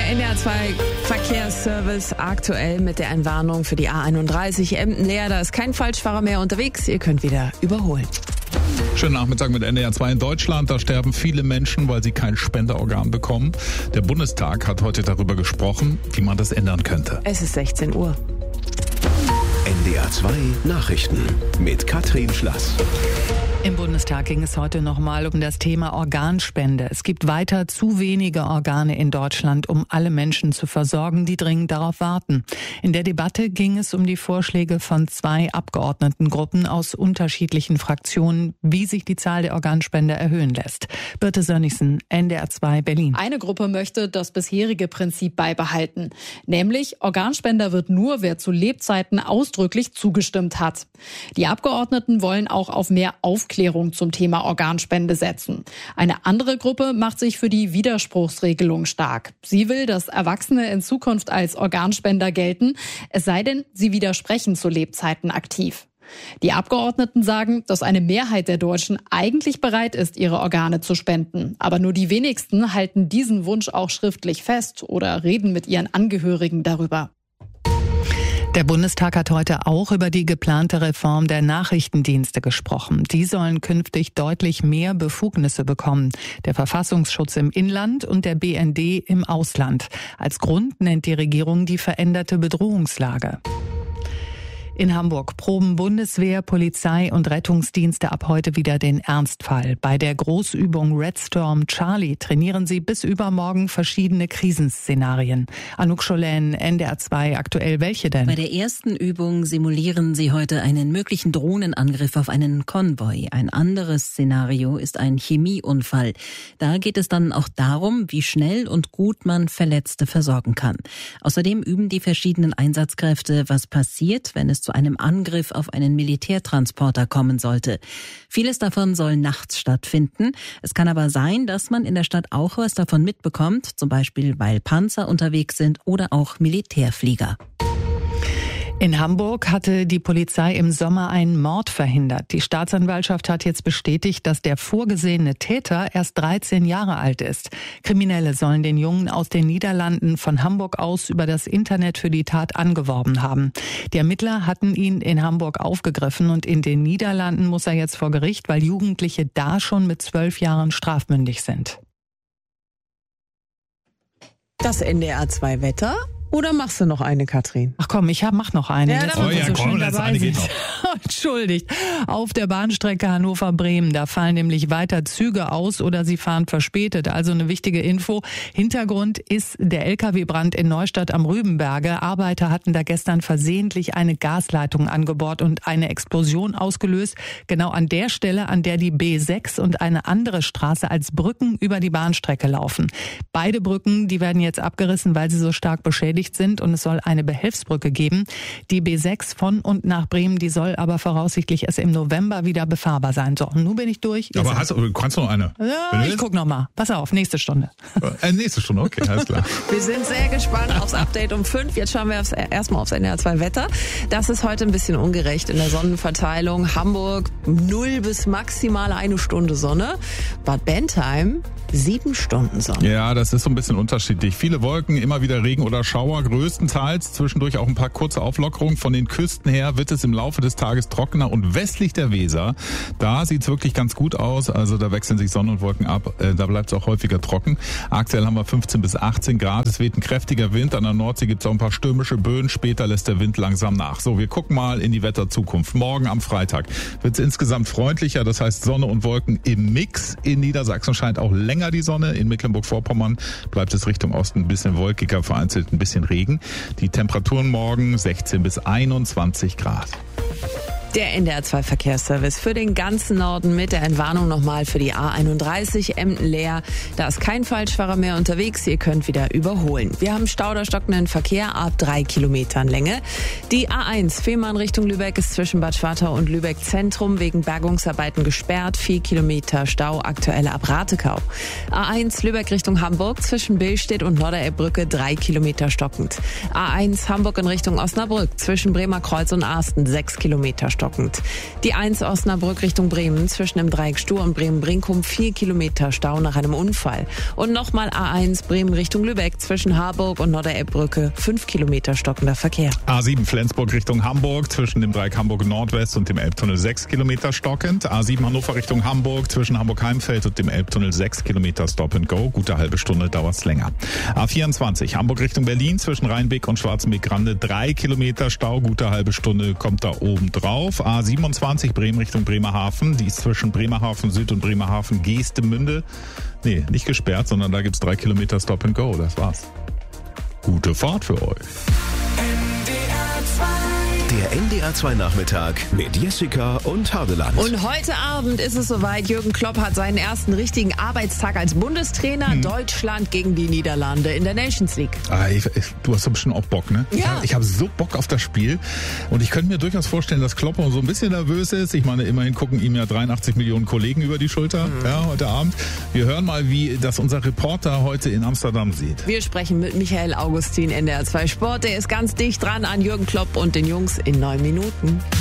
NDR 2 Verkehrsservice aktuell mit der Entwarnung für die A31 Emden leer. Da ist kein Falschfahrer mehr unterwegs. Ihr könnt wieder überholen. Schönen Nachmittag mit NDR 2 in Deutschland. Da sterben viele Menschen, weil sie kein Spenderorgan bekommen. Der Bundestag hat heute darüber gesprochen, wie man das ändern könnte. Es ist 16 Uhr. NDR 2 Nachrichten mit Katrin Schlass. Im Bundestag ging es heute nochmal um das Thema Organspende. Es gibt weiter zu wenige Organe in Deutschland, um alle Menschen zu versorgen, die dringend darauf warten. In der Debatte ging es um die Vorschläge von 2 Abgeordnetengruppen aus unterschiedlichen Fraktionen, wie sich die Zahl der Organspender erhöhen lässt. Birte Sönnigsen, NDR 2 Berlin. Eine Gruppe möchte das bisherige Prinzip beibehalten. Nämlich, Organspender wird nur, wer zu Lebzeiten ausdrücklich zugestimmt hat. Die Abgeordneten wollen auch auf mehr Aufklärung zum Thema Organspende setzen. Eine andere Gruppe macht sich für die Widerspruchsregelung stark. Sie will, dass Erwachsene in Zukunft als Organspender gelten, es sei denn, sie widersprechen zu Lebzeiten aktiv. Die Abgeordneten sagen, dass eine Mehrheit der Deutschen eigentlich bereit ist, ihre Organe zu spenden. Aber nur die wenigsten halten diesen Wunsch auch schriftlich fest oder reden mit ihren Angehörigen darüber. Der Bundestag hat heute auch über die geplante Reform der Nachrichtendienste gesprochen. Die sollen künftig deutlich mehr Befugnisse bekommen. Der Verfassungsschutz im Inland und der BND im Ausland. Als Grund nennt die Regierung die veränderte Bedrohungslage. In Hamburg proben Bundeswehr, Polizei und Rettungsdienste ab heute wieder den Ernstfall. Bei der Großübung Red Storm Charlie trainieren sie bis übermorgen verschiedene Krisenszenarien. Anouk Scholen, NDR 2, aktuell welche denn? Bei der ersten Übung simulieren sie heute einen möglichen Drohnenangriff auf einen Konvoi. Ein anderes Szenario ist ein Chemieunfall. Da geht es dann auch darum, wie schnell und gut man Verletzte versorgen kann. Außerdem üben die verschiedenen Einsatzkräfte, was passiert, wenn es zu einem Angriff auf einen Militärtransporter kommen sollte. Vieles davon soll nachts stattfinden. Es kann aber sein, dass man in der Stadt auch was davon mitbekommt, zum Beispiel weil Panzer unterwegs sind oder auch Militärflieger. In Hamburg hatte die Polizei im Sommer einen Mord verhindert. Die Staatsanwaltschaft hat jetzt bestätigt, dass der vorgesehene Täter erst 13 Jahre alt ist. Kriminelle sollen den Jungen aus den Niederlanden von Hamburg aus über das Internet für die Tat angeworben haben. Die Ermittler hatten ihn in Hamburg aufgegriffen und in den Niederlanden muss er jetzt vor Gericht, weil Jugendliche da schon mit 12 Jahren strafmündig sind. Das NDR 2 Wetter. Oder machst du noch eine, Katrin? Ach komm, mach noch eine. Ja, jetzt oh ja, komm, das eine geht noch. Entschuldigt. Auf der Bahnstrecke Hannover-Bremen, da fallen nämlich weiter Züge aus oder sie fahren verspätet. Also eine wichtige Info. Hintergrund ist der LKW-Brand in Neustadt am Rübenberge. Arbeiter hatten da gestern versehentlich eine Gasleitung angebohrt und eine Explosion ausgelöst. Genau an der Stelle, an der die B6 und eine andere Straße als Brücken über die Bahnstrecke laufen. Beide Brücken, die werden jetzt abgerissen, weil sie so stark beschädigt sind und es soll eine Behelfsbrücke geben. Die B6 von und nach Bremen, die soll aber voraussichtlich erst im November wieder befahrbar sein. So, nun bin ich durch. Aber kannst du noch eine? Ja, ich guck noch mal. Pass auf, nächste Stunde. Nächste Stunde, okay, alles klar. Wir sind sehr gespannt aufs Update um 5. Jetzt schauen wir erstmal aufs NDR 2 Wetter. Das ist heute ein bisschen ungerecht in der Sonnenverteilung. Hamburg 0 bis maximal 1 Stunde Sonne. Bad Bentheim 7 Stunden Sonne. Ja, das ist so ein bisschen unterschiedlich. Viele Wolken, immer wieder Regen oder Schauer, größtenteils. Zwischendurch auch ein paar kurze Auflockerungen. Von den Küsten her wird es im Laufe des Tages trockener und westlich der Weser, da sieht es wirklich ganz gut aus. Also da wechseln sich Sonne und Wolken ab. Da bleibt es auch häufiger trocken. Aktuell haben wir 15 bis 18 Grad. Es weht ein kräftiger Wind. An der Nordsee gibt es auch ein paar stürmische Böen. Später lässt der Wind langsam nach. So, wir gucken mal in die Wetterzukunft. Morgen am Freitag wird es insgesamt freundlicher. Das heißt Sonne und Wolken im Mix. In Niedersachsen scheint auch länger die Sonne. In Mecklenburg-Vorpommern bleibt es Richtung Osten ein bisschen wolkiger, vereinzelt ein bisschen Regen. Die Temperaturen morgen 16 bis 21 Grad. Der NDR 2 Verkehrsservice für den ganzen Norden mit der Entwarnung nochmal für die A31 Emden leer. Da ist kein Falschfahrer mehr unterwegs. Ihr könnt wieder überholen. Wir haben Stau oder stockenden Verkehr ab 3 Kilometern Länge. Die A1 Fehmarn Richtung Lübeck ist zwischen Bad Schwartau und Lübeck Zentrum wegen Bergungsarbeiten gesperrt. 4 Kilometer Stau aktuell ab Ratekau. A1 Lübeck Richtung Hamburg zwischen Billstedt und Norderelbbrücke 3 Kilometer stockend. A1 Hamburg in Richtung Osnabrück zwischen Bremer Kreuz und Arsten 6 Kilometer stockend. Die 1 Osnabrück Richtung Bremen zwischen dem Dreieck Stur und Bremen-Brinkum 4 Kilometer Stau nach einem Unfall. Und nochmal A1 Bremen Richtung Lübeck zwischen Harburg und Norder-Elbbrücke 5 Kilometer stockender Verkehr. A7 Flensburg Richtung Hamburg zwischen dem Dreieck Hamburg Nordwest und dem Elbtunnel 6 Kilometer stockend. A7 Hannover Richtung Hamburg zwischen Hamburg-Heimfeld und dem Elbtunnel 6 Kilometer Stop and Go. Gute halbe Stunde dauert's länger. A24 Hamburg Richtung Berlin zwischen Rheinbeck und Schwarzenbeck-Grande 3 Kilometer Stau. Gute halbe Stunde kommt da oben drauf. A27 Bremen Richtung Bremerhaven. Die ist zwischen Bremerhaven Süd und Bremerhaven Geestemünde. Nee, nicht gesperrt, sondern da gibt's 3 Kilometer Stop and Go. Das war's. Gute Fahrt für euch. Der NDR 2 Nachmittag mit Jessica und Hardeland. Und heute Abend ist es soweit. Jürgen Klopp hat seinen ersten richtigen Arbeitstag als Bundestrainer. Deutschland gegen die Niederlande in der Nations League. Du hast doch bestimmt auch Bock, ne? Ja. Ich habe so Bock auf das Spiel. Und ich könnte mir durchaus vorstellen, dass Klopp so ein bisschen nervös ist. Ich meine, immerhin gucken ihm ja 83 Millionen Kollegen über die Schulter heute Abend. Wir hören mal, wie das unser Reporter heute in Amsterdam sieht. Wir sprechen mit Michael Augustin, NDR 2 Sport. Der ist ganz dicht dran an Jürgen Klopp und den Jungs in 9 Minuten.